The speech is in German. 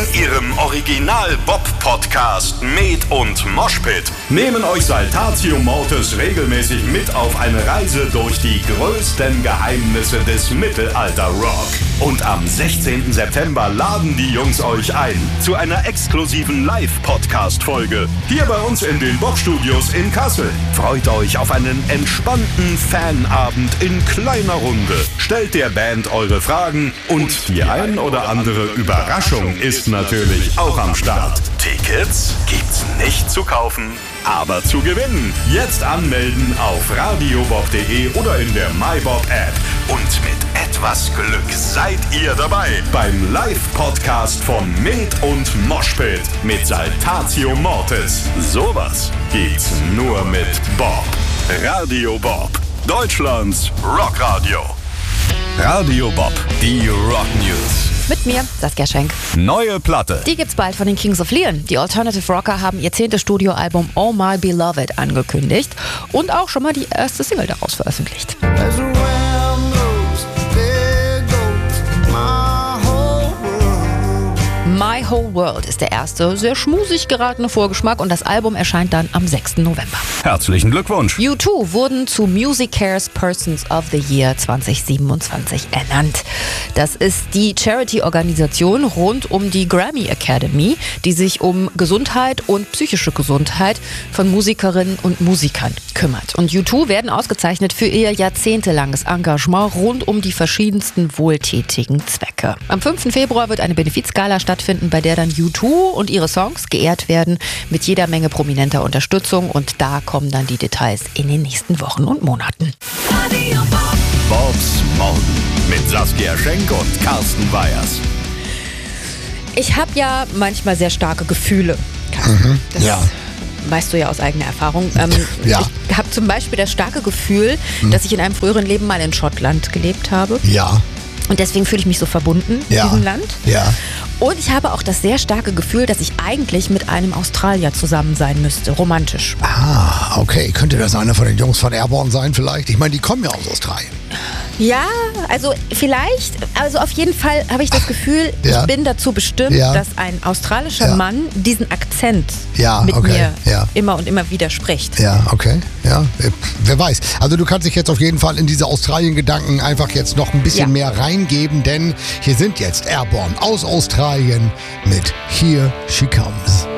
Ihrem Original-Bob-Podcast Med und Moshpit nehmen euch Saltatio Mortis regelmäßig mit auf eine Reise durch die größten Geheimnisse des Mittelalter-Rock. Und am 16. September laden die Jungs euch ein zu einer exklusiven Live-Podcast-Folge hier bei uns in den Bob-Studios in Kassel. Freut euch auf einen entspannten Fanabend in kleiner Runde. Stellt der Band eure Fragen und die ein oder andere Überraschung ist natürlich auch am Start. Tickets gibt's nicht zu kaufen, aber zu gewinnen. Jetzt anmelden auf radiobob.de oder in der MyBob-App. Und mit etwas Glück seid ihr dabei beim Live-Podcast von Med und Moshpit mit Saltatio Mortis. Sowas gibt's nur mit Bob. Radio Bob, Deutschlands Rockradio. Radio Bob, die Rock News. Mit mir, Saskia Schenk. Neue Platte. Die gibt's bald von den Kings of Leon. Die Alternative Rocker haben ihr 10. Studioalbum Oh My Beloved angekündigt und auch schon mal die erste Single daraus veröffentlicht. My Whole World ist der erste, sehr schmusig geratene Vorgeschmack und das Album erscheint dann am 6. November. Herzlichen Glückwunsch. U2 wurden zu Music Cares Persons of the Year 2027 ernannt. Das ist die Charity-Organisation rund um die Grammy Academy, die sich um Gesundheit und psychische Gesundheit von Musikerinnen und Musikern kümmert. Und U2 werden ausgezeichnet für ihr jahrzehntelanges Engagement rund um die verschiedensten wohltätigen Zwecke. Am 5. Februar wird eine Benefizgala stattfinden, bei der dann U2 und ihre Songs geehrt werden mit jeder Menge prominenter Unterstützung und da kommen dann die Details in den nächsten Wochen und Monaten. Bobs Morgen mit Saskia Schenk und Carsten Weyers. Ich habe ja manchmal sehr starke Gefühle. Das weißt du ja aus eigener Erfahrung. Ja. Ich habe zum Beispiel das starke Gefühl, dass ich in einem früheren Leben mal in Schottland gelebt habe. Ja. Und deswegen fühle ich mich so verbunden mit diesem Land. Ja. Und ich habe auch das sehr starke Gefühl, dass ich eigentlich mit einem Australier zusammen sein müsste, romantisch. Ah, okay. Könnte das einer von den Jungs von Airborne sein vielleicht? Ich meine, die kommen ja aus Australien. Ja, also vielleicht, also auf jeden Fall habe ich das Gefühl, ich bin dazu bestimmt, dass ein australischer Mann diesen Akzent mit mir immer und immer wieder spricht. Ja, okay. Ja, wer weiß. Also du kannst dich jetzt auf jeden Fall in diese Australien-Gedanken einfach jetzt noch ein bisschen mehr reingeben, denn hier sind jetzt Airborne aus Australien mit Here She Comes.